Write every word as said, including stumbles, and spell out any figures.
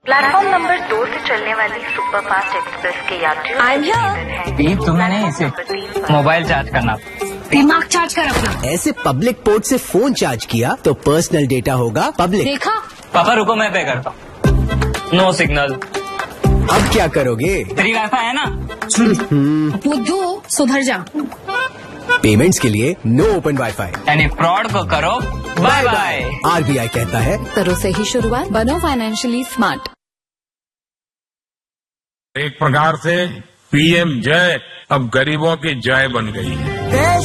Platform number दो से चलने वाली सुपरफास्ट एक्सप्रेस के यात्रियों तुम्हें नहीं इसे मोबाइल चार्ज करना, दिमाग चार्ज कर अपना। ऐसे पब्लिक पोर्ट से फोन चार्ज किया तो पर्सनल डेटा होगा पब्लिक। देखा? पापा रुको मैं पे करता हूँ। No signal. अब क्या करोगे? फ्री वाईफाई है ना। बुद्धू सुधर जा। पेमेंट्स के लिए नो ओपन वाईफाई। यानी फ्रॉड को करो बाय बाय। आरबीआई कहता है करो सही शुरुआत, बनो फाइनेंशियली स्मार्ट। एक प्रकार से पीएम जय अब गरीबों की जय बन गई है।